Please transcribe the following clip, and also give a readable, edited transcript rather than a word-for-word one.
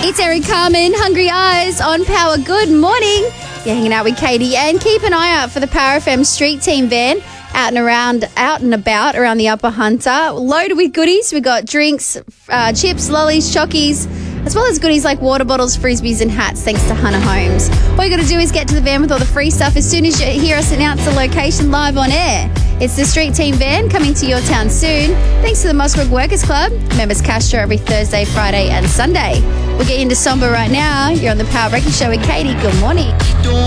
It's Eric Carmen, Hungry Eyes on Power. Good morning. You're hanging out with Katie, and keep an eye out for the Power FM Street Team van out and about around the Upper Hunter, loaded with goodies. We've got drinks, chips, lollies, chockies, as well as goodies like water bottles, frisbees and hats, thanks to Hunter Homes. All you got to do is get to the van with all the free stuff as soon as you hear us announce the location live on air. It's the Street Team van coming to your town soon, thanks to the Mossbrook Workers Club. Members cash draw every Thursday, Friday and Sunday. We'll get into Somber right now. You're on the Power Breakfast Show with Katie. Good morning.